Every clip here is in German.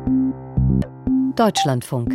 Deutschlandfunk.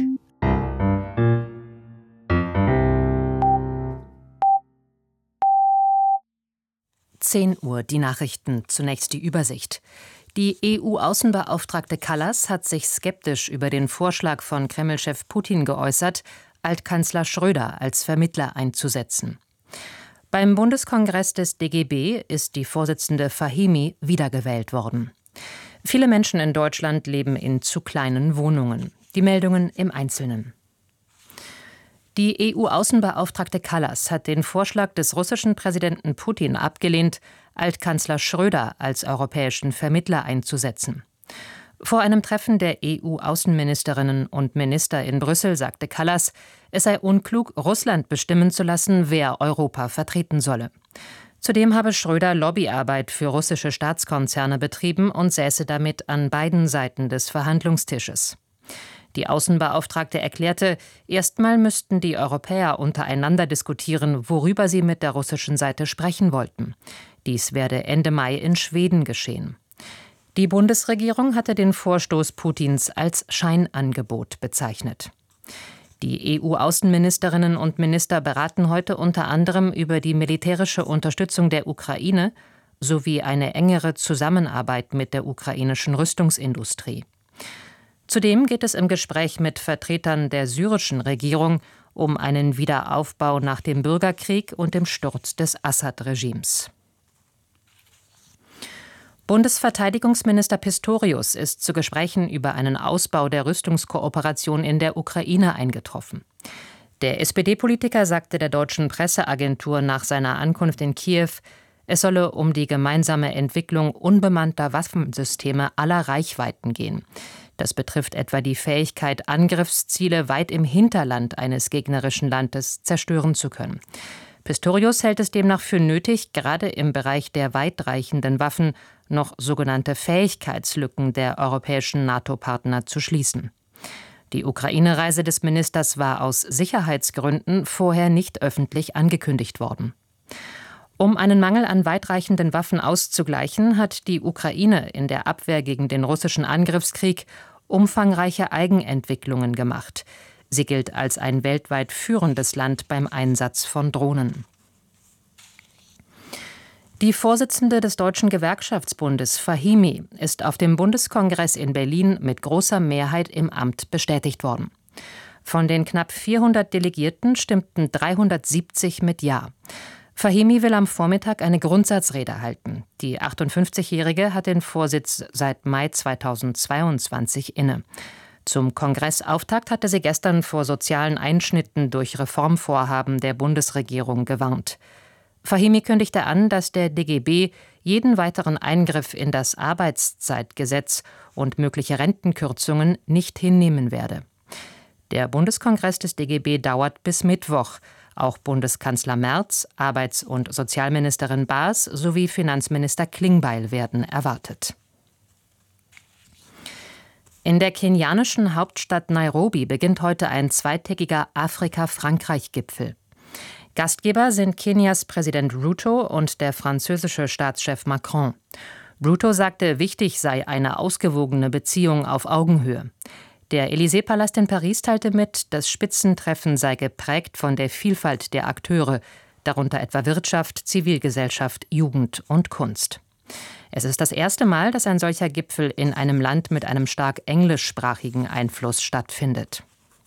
Uhr, die Nachrichten, zunächst die Übersicht. Die EU-Außenbeauftragte Kallas hat sich skeptisch über den Vorschlag von Kreml-Chef Putin geäußert, Altkanzler Schröder als Vermittler einzusetzen. Beim Bundeskongress des DGB ist die Vorsitzende Fahimi wiedergewählt worden. Viele Menschen in Deutschland leben in zu kleinen Wohnungen. Die Meldungen im Einzelnen. Die EU-Außenbeauftragte Kallas hat den Vorschlag des russischen Präsidenten Putin abgelehnt, Altkanzler Schröder als europäischen Vermittler einzusetzen. Vor einem Treffen der EU-Außenministerinnen und Minister in Brüssel sagte Kallas, es sei unklug, Russland bestimmen zu lassen, wer Europa vertreten solle. Zudem habe Schröder Lobbyarbeit für russische Staatskonzerne betrieben und säße damit an beiden Seiten des Verhandlungstisches. Die Außenbeauftragte erklärte, erstmal müssten die Europäer untereinander diskutieren, worüber sie mit der russischen Seite sprechen wollten. Dies werde Ende Mai in Schweden geschehen. Die Bundesregierung hatte den Vorstoß Putins als Scheinangebot bezeichnet. Die EU-Außenministerinnen und Minister beraten heute unter anderem über die militärische Unterstützung der Ukraine sowie eine engere Zusammenarbeit mit der ukrainischen Rüstungsindustrie. Zudem geht es im Gespräch mit Vertretern der syrischen Regierung um einen Wiederaufbau nach dem Bürgerkrieg und dem Sturz des Assad-Regimes. Bundesverteidigungsminister Pistorius ist zu Gesprächen über einen Ausbau der Rüstungskooperation in der Ukraine eingetroffen. Der SPD-Politiker sagte der deutschen Presseagentur nach seiner Ankunft in Kiew, es solle um die gemeinsame Entwicklung unbemannter Waffensysteme aller Reichweiten gehen. Das betrifft etwa die Fähigkeit, Angriffsziele weit im Hinterland eines gegnerischen Landes zerstören zu können. Pistorius hält es demnach für nötig, gerade im Bereich der weitreichenden Waffen noch sogenannte Fähigkeitslücken der europäischen NATO-Partner zu schließen. Die Ukraine-Reise des Ministers war aus Sicherheitsgründen vorher nicht öffentlich angekündigt worden. Um einen Mangel an weitreichenden Waffen auszugleichen, hat die Ukraine in der Abwehr gegen den russischen Angriffskrieg umfangreiche Eigenentwicklungen gemacht. Sie gilt als ein weltweit führendes Land beim Einsatz von Drohnen. Die Vorsitzende des Deutschen Gewerkschaftsbundes, Fahimi, ist auf dem Bundeskongress in Berlin mit großer Mehrheit im Amt bestätigt worden. Von den knapp 400 Delegierten stimmten 370 mit Ja. Fahimi will am Vormittag eine Grundsatzrede halten. Die 58-Jährige hat den Vorsitz seit Mai 2022 inne. Zum Kongressauftakt hatte sie gestern vor sozialen Einschnitten durch Reformvorhaben der Bundesregierung gewarnt. Fahimi kündigte an, dass der DGB jeden weiteren Eingriff in das Arbeitszeitgesetz und mögliche Rentenkürzungen nicht hinnehmen werde. Der Bundeskongress des DGB dauert bis Mittwoch. Auch Bundeskanzler Merz, Arbeits- und Sozialministerin Baas sowie Finanzminister Klingbeil werden erwartet. In der kenianischen Hauptstadt Nairobi beginnt heute ein zweitägiger Afrika-Frankreich-Gipfel. Gastgeber sind Kenias Präsident Ruto und der französische Staatschef Macron. Ruto sagte, wichtig sei eine ausgewogene Beziehung auf Augenhöhe. Der Élysée-Palast in Paris teilte mit, das Spitzentreffen sei geprägt von der Vielfalt der Akteure, darunter etwa Wirtschaft, Zivilgesellschaft, Jugend und Kunst. Es ist das erste Mal, dass ein solcher Gipfel in einem Land mit einem stark englischsprachigen Einfluss stattfindet.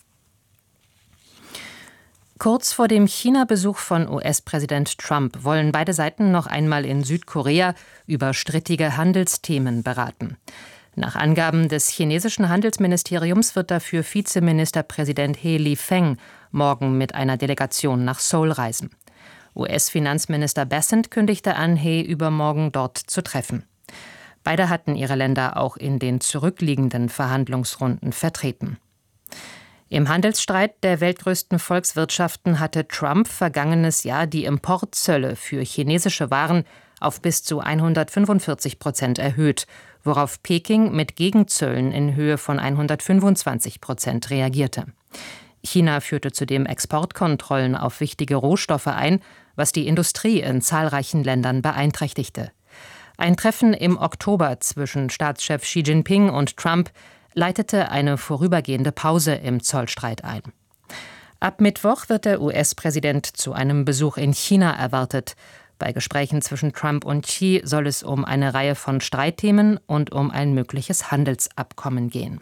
Kurz vor dem China-Besuch von US-Präsident Trump wollen beide Seiten noch einmal in Südkorea über strittige Handelsthemen beraten. Nach Angaben des chinesischen Handelsministeriums wird dafür Vizeministerpräsident He Lifeng morgen mit einer Delegation nach Seoul reisen. US-Finanzminister Bessent kündigte an, He übermorgen dort zu treffen. Beide hatten ihre Länder auch in den zurückliegenden Verhandlungsrunden vertreten. Im Handelsstreit der weltgrößten Volkswirtschaften hatte Trump vergangenes Jahr die Importzölle für chinesische Waren auf bis zu 145% erhöht, worauf Peking mit Gegenzöllen in Höhe von 125% reagierte. China führte zudem Exportkontrollen auf wichtige Rohstoffe ein, was die Industrie in zahlreichen Ländern beeinträchtigte. Ein Treffen im Oktober zwischen Staatschef Xi Jinping und Trump leitete eine vorübergehende Pause im Zollstreit ein. Ab Mittwoch wird der US-Präsident zu einem Besuch in China erwartet. Bei Gesprächen zwischen Trump und Xi soll es um eine Reihe von Streitthemen und um ein mögliches Handelsabkommen gehen.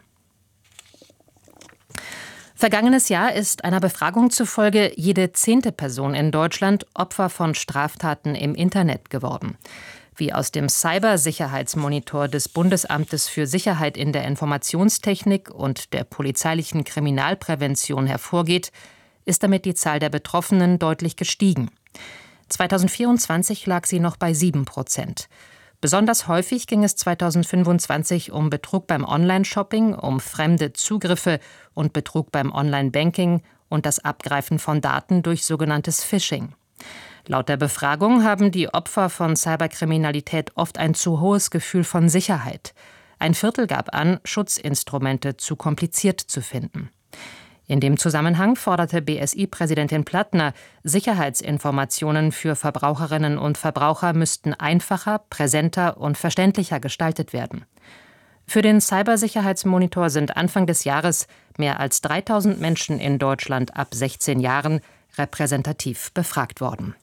Vergangenes Jahr ist einer Befragung zufolge jede 10. Person in Deutschland Opfer von Straftaten im Internet geworden. Wie aus dem Cybersicherheitsmonitor des Bundesamtes für Sicherheit in der Informationstechnik und der polizeilichen Kriminalprävention hervorgeht, ist damit die Zahl der Betroffenen deutlich gestiegen. 2024 lag sie noch bei 7%. Besonders häufig ging es 2025 um Betrug beim Online-Shopping, um fremde Zugriffe und Betrug beim Online-Banking und das Abgreifen von Daten durch sogenanntes Phishing. Laut der Befragung haben die Opfer von Cyberkriminalität oft ein zu hohes Gefühl von Sicherheit. Ein Viertel gab an, Schutzinstrumente zu kompliziert zu finden. In dem Zusammenhang forderte BSI-Präsidentin Plattner, Sicherheitsinformationen für Verbraucherinnen und Verbraucher müssten einfacher, präsenter und verständlicher gestaltet werden. Für den Cybersicherheitsmonitor sind Anfang des Jahres mehr als 3000 Menschen in Deutschland ab 16 Jahren repräsentativ befragt worden.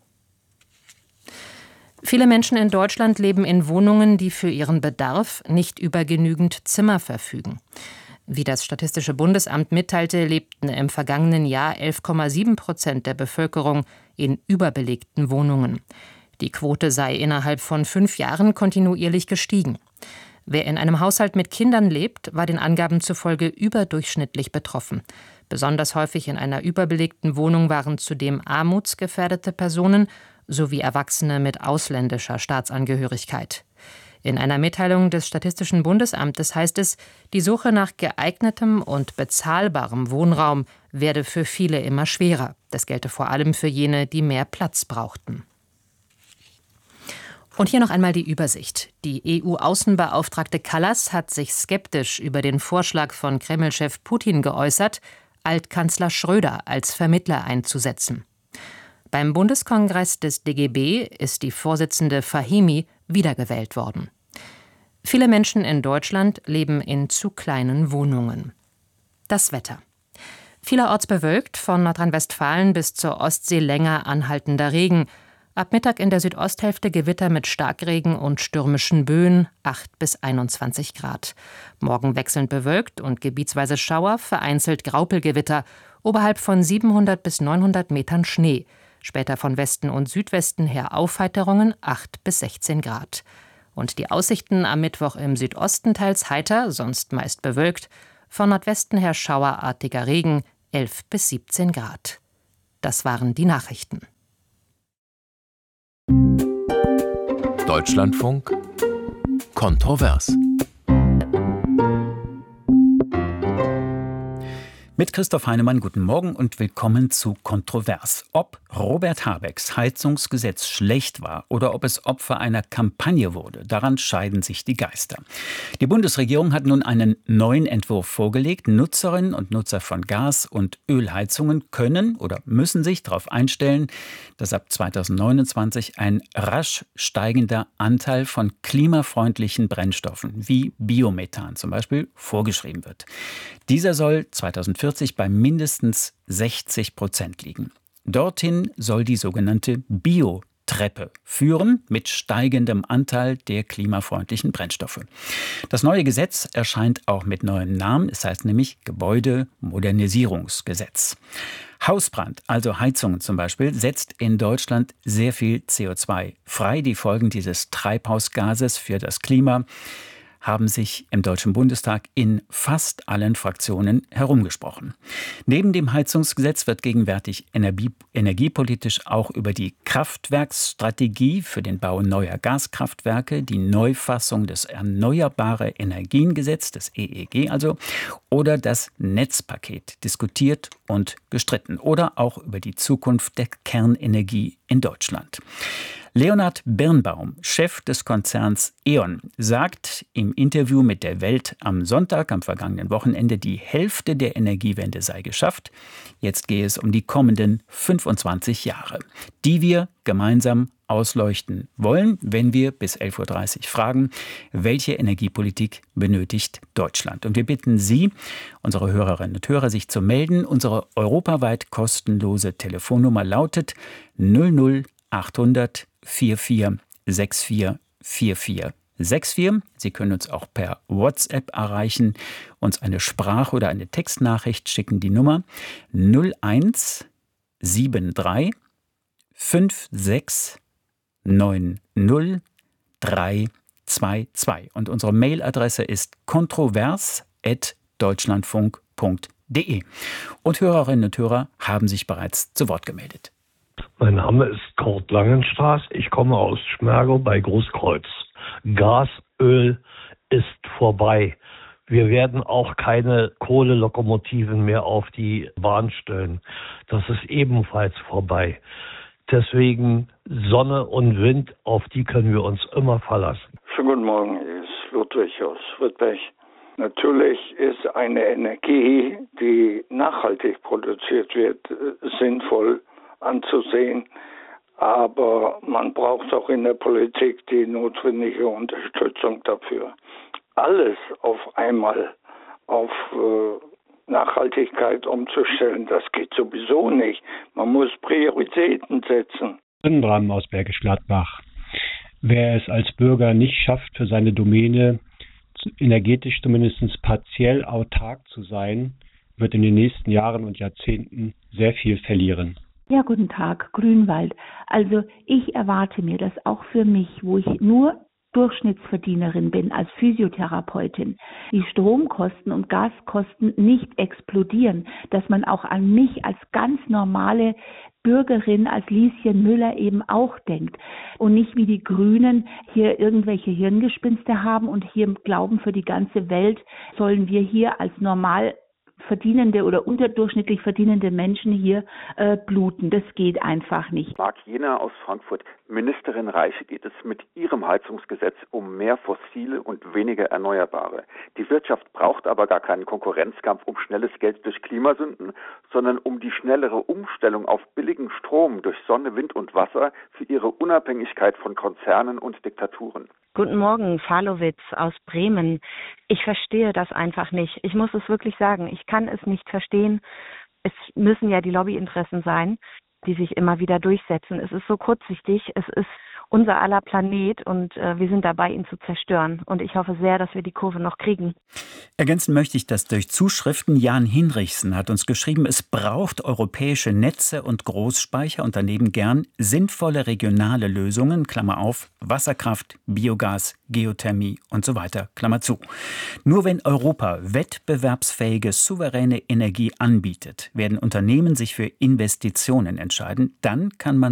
Viele Menschen in Deutschland leben in Wohnungen, die für ihren Bedarf nicht über genügend Zimmer verfügen. Wie das Statistische Bundesamt mitteilte, lebten im vergangenen Jahr 11,7% der Bevölkerung in überbelegten Wohnungen. Die Quote sei innerhalb von 5 Jahren kontinuierlich gestiegen. Wer in einem Haushalt mit Kindern lebt, war den Angaben zufolge überdurchschnittlich betroffen. Besonders häufig in einer überbelegten Wohnung waren zudem armutsgefährdete Personen sowie Erwachsene mit ausländischer Staatsangehörigkeit. In einer Mitteilung des Statistischen Bundesamtes heißt es, die Suche nach geeignetem und bezahlbarem Wohnraum werde für viele immer schwerer. Das gelte vor allem für jene, die mehr Platz brauchten. Und hier noch einmal die Übersicht. Die EU-Außenbeauftragte Kallas hat sich skeptisch über den Vorschlag von Kreml-Chef Putin geäußert, Altkanzler Schröder als Vermittler einzusetzen. Beim Bundeskongress des DGB ist die Vorsitzende Fahimi wiedergewählt worden. Viele Menschen in Deutschland leben in zu kleinen Wohnungen. Das Wetter. Vielerorts bewölkt, von Nordrhein-Westfalen bis zur Ostsee länger anhaltender Regen. Ab Mittag in der Südosthälfte Gewitter mit Starkregen und stürmischen Böen, 8 bis 21 Grad. Morgen wechselnd bewölkt und gebietsweise Schauer, vereinzelt Graupelgewitter, oberhalb von 700 bis 900 Metern Schnee. Später von Westen und Südwesten her Aufheiterungen, 8 bis 16 Grad. Und die Aussichten am Mittwoch im Südosten teils heiter, sonst meist bewölkt. Von Nordwesten her schauerartiger Regen, 11 bis 17 Grad. Das waren die Nachrichten. Deutschlandfunk Kontrovers. Mit Christoph Heinemann, guten Morgen und willkommen zu Kontrovers. Ob Robert Habecks Heizungsgesetz schlecht war oder ob es Opfer einer Kampagne wurde, daran scheiden sich die Geister. Die Bundesregierung hat nun einen neuen Entwurf vorgelegt. Nutzerinnen und Nutzer von Gas- und Ölheizungen können oder müssen sich darauf einstellen, dass ab 2029 ein rasch steigender Anteil von klimafreundlichen Brennstoffen wie Biomethan zum Beispiel vorgeschrieben wird. Dieser soll 2040 bei mindestens 60% liegen. Dorthin soll die sogenannte Biotreppe führen mit steigendem Anteil der klimafreundlichen Brennstoffe. Das neue Gesetz erscheint auch mit neuem Namen. Es heißt nämlich Gebäudemodernisierungsgesetz. Hausbrand, also Heizungen zum Beispiel, setzt in Deutschland sehr viel CO2 frei. Die Folgen dieses Treibhausgases für das Klima haben sich im Deutschen Bundestag in fast allen Fraktionen herumgesprochen. Neben dem Heizungsgesetz wird gegenwärtig energiepolitisch auch über die Kraftwerksstrategie für den Bau neuer Gaskraftwerke, die Neufassung des Erneuerbare Energiengesetz, des EEG also, oder das Netzpaket diskutiert und gestritten. Oder auch über die Zukunft der Kernenergie in Deutschland. Leonhard Birnbaum, Chef des Konzerns E.ON, sagt im Interview mit der Welt am Sonntag, am vergangenen Wochenende, die Hälfte der Energiewende sei geschafft. Jetzt gehe es um die kommenden 25 Jahre, die wir gemeinsam ausleuchten wollen, wenn wir bis 11.30 Uhr fragen, welche Energiepolitik benötigt Deutschland? Und wir bitten Sie, unsere Hörerinnen und Hörer, sich zu melden. Unsere europaweit kostenlose Telefonnummer lautet 00800 44 64 44 64. Sie können uns auch per WhatsApp erreichen, uns eine Sprach- oder eine Textnachricht schicken. Die Nummer 0173 56 90 322. Und unsere Mailadresse ist kontrovers@deutschlandfunk.de. Und Hörerinnen und Hörer haben sich bereits zu Wort gemeldet. Mein Name ist Kurt Langenstraß. Ich komme aus Schmergau bei Großkreuz. Gas, Öl ist vorbei. Wir werden auch keine Kohlelokomotiven mehr auf die Bahn stellen. Das ist ebenfalls vorbei. Deswegen Sonne und Wind, auf die können wir uns immer verlassen. Schönen guten Morgen, hier ist Ludwig aus Friedberg. Natürlich ist eine Energie, die nachhaltig produziert wird, sinnvoll anzusehen. Aber man braucht auch in der Politik die notwendige Unterstützung dafür. Alles auf einmal auf Nachhaltigkeit umzustellen, das geht sowieso nicht. Man muss Prioritäten setzen. Sindram aus Bergisch Gladbach. Wer es als Bürger nicht schafft, für seine Domäne energetisch zumindest partiell autark zu sein, wird in den nächsten Jahren und Jahrzehnten sehr viel verlieren. Ja, guten Tag, Grünwald. Also ich erwarte mir, dass auch für mich, wo ich nur Durchschnittsverdienerin bin als Physiotherapeutin, die Stromkosten und Gaskosten nicht explodieren, dass man auch an mich als ganz normale Bürgerin, als Lieschen Müller eben auch denkt und nicht wie die Grünen hier irgendwelche Hirngespinste haben und hier glauben, für die ganze Welt sollen wir hier als normal verdienende oder unterdurchschnittlich verdienende Menschen hier bluten. Das geht einfach nicht. Marc Jena aus Frankfurt. Ministerin Reiche, geht es mit ihrem Heizungsgesetz um mehr fossile und weniger erneuerbare. Die Wirtschaft braucht aber gar keinen Konkurrenzkampf um schnelles Geld durch Klimasünden, sondern um die schnellere Umstellung auf billigen Strom durch Sonne, Wind und Wasser für ihre Unabhängigkeit von Konzernen und Diktaturen. Guten Morgen, Falowitz aus Bremen. Ich verstehe das einfach nicht. Ich muss es wirklich sagen, ich kann es nicht verstehen. Es müssen ja die Lobbyinteressen sein, die sich immer wieder durchsetzen. Es ist so kurzsichtig, es ist unser aller Planet und wir sind dabei, ihn zu zerstören. Und ich hoffe sehr, dass wir die Kurve noch kriegen. Ergänzen möchte ich das durch Zuschriften. Jan Hinrichsen hat uns geschrieben, es braucht europäische Netze und Großspeicher und daneben gern sinnvolle regionale Lösungen, Klammer auf, Wasserkraft, Biogas, Geothermie und so weiter, Klammer zu. Nur wenn Europa wettbewerbsfähige, souveräne Energie anbietet, werden Unternehmen sich für Investitionen entscheiden. Dann kann man